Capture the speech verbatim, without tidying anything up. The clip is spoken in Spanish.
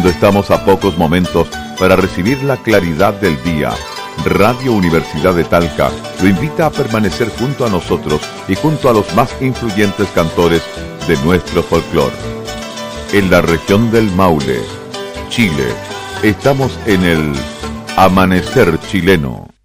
Cuando estamos a pocos momentos para recibir la claridad del día, Radio Universidad de Talca lo invita a permanecer junto a nosotros y junto a los más influyentes cantores de nuestro folclore. En la región del Maule, Chile, estamos en el Amanecer Chileno.